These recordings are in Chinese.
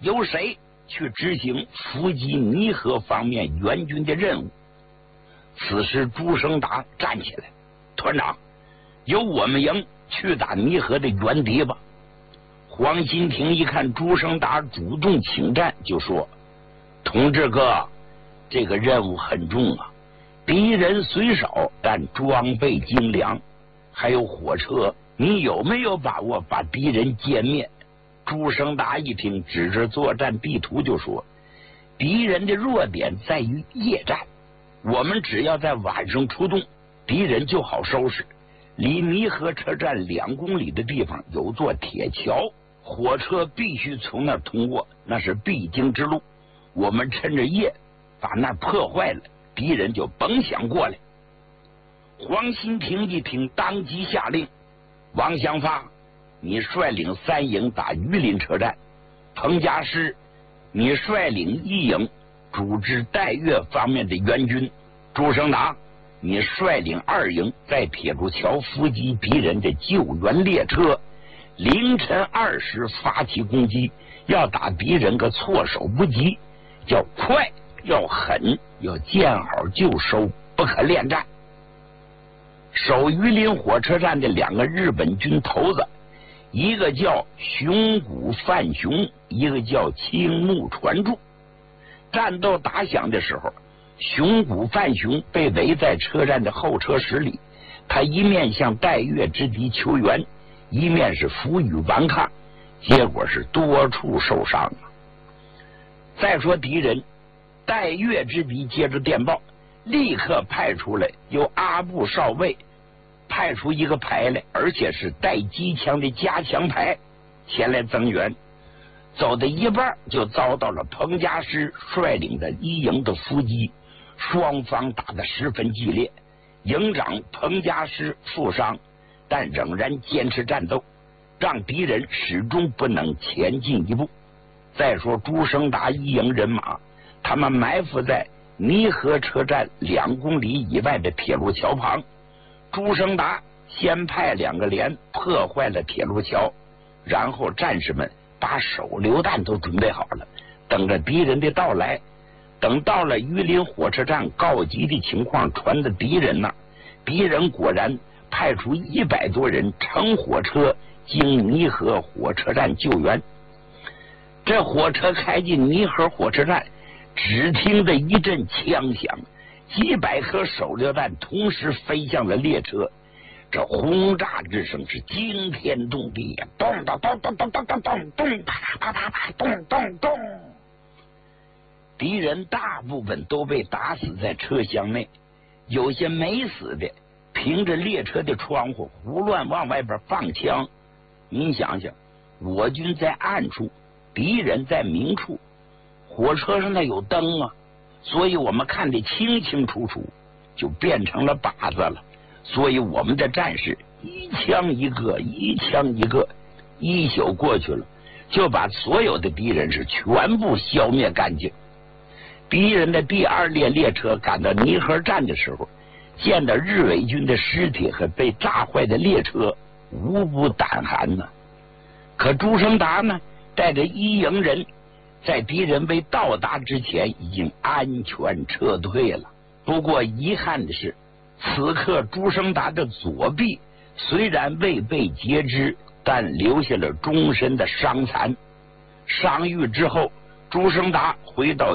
由谁去执行伏击泥河方面援军的任务。此时朱生达站起来，团长，由我们营去打泥河的援敌吧。黄新亭一看朱生达主动请战，就说，同志哥，这个任务很重啊，敌人虽少，但装备精良，还有火车，你有没有把握把敌人歼灭？朱生达一听，指着作战地图就说，敌人的弱点在于夜战，我们只要在晚上出动，敌人就好收拾。离泥河车站2公里的地方有座铁桥，火车必须从那儿通过，那是必经之路。我们趁着夜把那儿破坏了，敌人就甭想过来。黄新亭一听，当即下令，王祥发，你率领3营打榆林车站，彭家师，你率领1营组织岱岳方面的援军，朱生达，你率领2营在铁路桥伏击敌人的救援列车，凌晨2时发起攻击，要打敌人个措手不及，要快，要狠，要见好就收，不可恋战。守榆林火车站的2个日本军头子，一个叫熊谷范雄，一个叫青木传助。战斗打响的时候，熊谷范雄被围在车站的候车室里，他一面向岱岳之敌求援，一面是负隅顽抗，结果是多处受伤啊。再说敌人，岱岳之敌接着电报，立刻派出来由阿部少尉派出一个排来，而且是带机枪的加强排前来增援。走到一半就遭到了彭家师率领的1营的伏击，双方打得十分激烈，营长彭家师负伤，但仍然坚持战斗，让敌人始终不能前进一步。再说朱生达1营人马，他们埋伏在泥河车站2公里以外的铁路桥旁，朱生达先派2个连破坏了铁路桥，然后战士们把手榴弹都准备好了，等着敌人的到来。等到了榆林火车站，告急的情况传到敌人那儿，敌人果然派出100多人乘火车经泥河火车站救援。这火车开进泥河火车站，只听得一阵枪响，几百颗手榴弹同时飞向了列车，这轰炸之声是惊天动地呀！咚咚咚咚咚咚咚咚咚，啪啪啪啪咚咚咚。敌人大部分都被打死在车厢内，有些没死的凭着列车的窗户胡乱往外边放枪。您想想，我军在暗处，敌人在明处，火车上那有灯啊，所以我们看得清清楚楚，就变成了靶子了。所以我们的战士一枪一个，一枪一个，一宿过去了，就把所有的敌人是全部消灭干净。敌人的第2列列车赶到泥河站的时候，见到日伪军的尸体和被炸坏的列车，无不胆寒呢。可朱生达呢，带着1营人在敌人未到达之前已经安全撤退了。不过遗憾的是，此刻朱生达的左臂虽然未被截肢，但留下了终身的伤残。伤愈之后，朱生达回到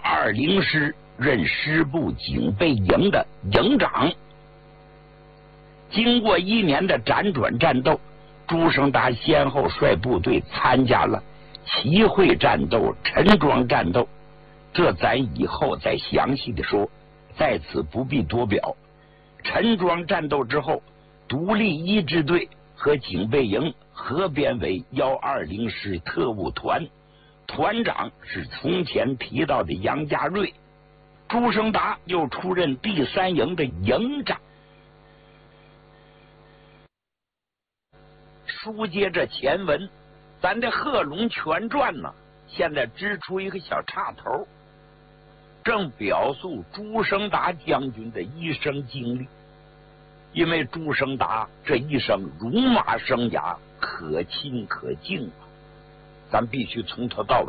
120师任师部警备营的营长。经过1年的辗转战斗，朱生达先后率部队参加了齐会战斗、陈庄战斗，这咱以后再详细的说，在此不必多表。陈庄战斗之后，独立1支队和警备营合编为120师特务团，团长是从前提到的杨家瑞。朱生达又出任第3营的营长。书接这前文，咱的《贺龙全传》呢，现在支出一个小插头，正表述朱生达将军的一生经历。因为朱生达这一生戎马生涯可亲可敬啊，咱必须从头到尾